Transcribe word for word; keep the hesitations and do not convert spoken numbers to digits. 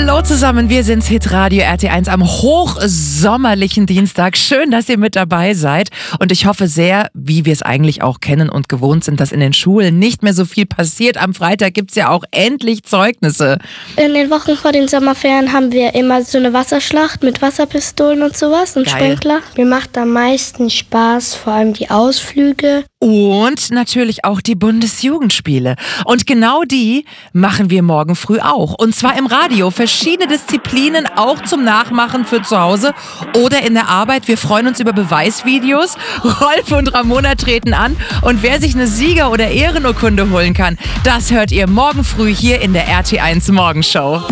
Hallo zusammen, wir sind's Hitradio R T eins am hochsommerlichen Dienstag. Schön, dass ihr mit dabei seid und ich hoffe sehr, wie wir es eigentlich auch kennen und gewohnt sind, dass in den Schulen nicht mehr so viel passiert. Am Freitag gibt's ja auch endlich Zeugnisse. In den Wochen vor den Sommerferien haben wir immer so eine Wasserschlacht mit Wasserpistolen und sowas und Geil. Sprinkler. Mir macht am meisten Spaß, vor allem die Ausflüge. Und natürlich auch die Bundesjugendspiele. Und genau die machen wir morgen früh auch. Und zwar im Radio. Verschiedene Disziplinen auch zum Nachmachen für zu Hause oder in der Arbeit. Wir freuen uns über Beweisvideos. Rolf und Ramona treten an. Und wer sich eine Sieger- oder Ehrenurkunde holen kann, das hört ihr morgen früh hier in der R T eins Morgenshow.